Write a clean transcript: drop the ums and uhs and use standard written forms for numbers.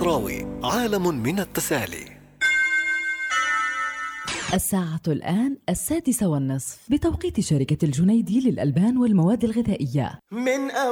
الشعراوي، عالم من التسالي. الساعة الآن 6:30 بتوقيت شركة الجنيدي للألبان والمواد الغذائية.